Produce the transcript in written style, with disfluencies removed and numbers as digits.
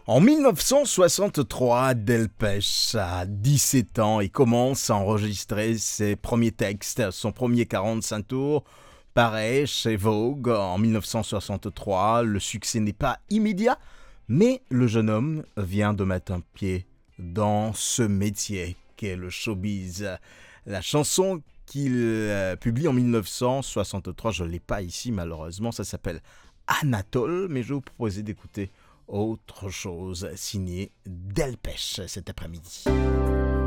En 1963, Delpech a 17 ans et commence à enregistrer ses premiers textes. Son premier 45 tours paraît chez Vogue en 1963. Le succès n'est pas immédiat, mais le jeune homme vient de mettre un pied dans ce métier qu'est le showbiz. La chanson qu'il publie en 1963, je ne l'ai pas ici malheureusement, ça s'appelle Anatole, mais je vais vous proposer d'écouter autre chose signé Delpech cet après-midi.